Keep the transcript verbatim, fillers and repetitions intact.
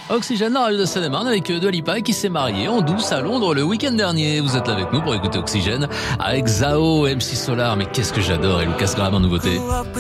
Oxygène, la radio de Seine-et-Marne avec Dua Lipa qui s'est mariée en douce à Londres le week-end dernier. Vous êtes là avec nous pour écouter Oxygène avec Zao, M C Solar, mais qu'est-ce que j'adore, et Lucas Graham en nouveauté.